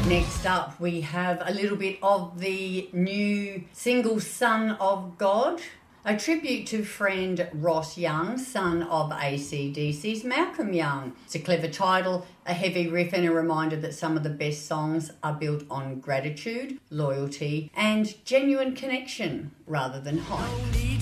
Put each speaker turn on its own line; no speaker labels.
Next up, we have a little bit of the new single Son of God, a tribute to friend Ross Young, son of AC/DC's Malcolm Young. It's a clever title, a heavy riff, and a reminder that some of the best songs are built on gratitude, loyalty, and genuine connection rather than hype.